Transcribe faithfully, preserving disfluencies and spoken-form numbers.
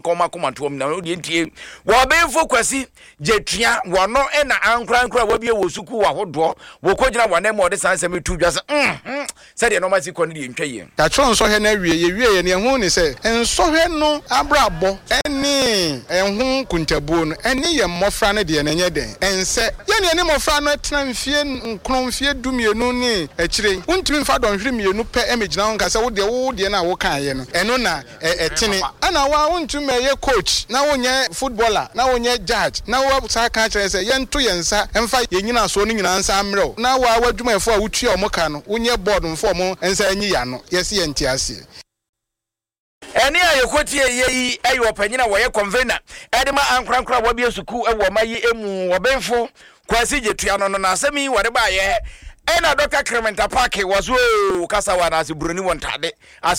koma koma to na o de ntie wo be fo kwasi jetua wono e na ankra ankra wo bie wo suku wa hodo wo kogina wane mo de sansem tu dwa se mm se de no ma si ko ne de ntwaye ta tro nso he na wie ye wie ye ne hu ni se enso he no abrabo eni enhu kuntabuo no eni ye mmofra ne de ne nye den ense ye ne ne mmofra no tena mfie nkron mfie dumienu ni akire untimi mfa donhwere mienu pe emegina ho nka se wo de wo de na wo kan ye no eno na etini ana wa untumi ye coach na wonye footballer na wonye judge na wo sa kan kire se ye nto ye nsa emfa ye nyina so no nyina nsa amrɛ na wa wadwumayefo a wutua o moka no wonye board mfo mo ensa anyi ya no yesi ye nti ase eni ayokotie yeyi ayo panyina wo ye convener edema ankrankra wo bia suku e wo mayi emu wo benfo kwasi jetua no no na asemi wo de ba ye ena Doctor Clement Park was wo kasa wa na se buroni wontade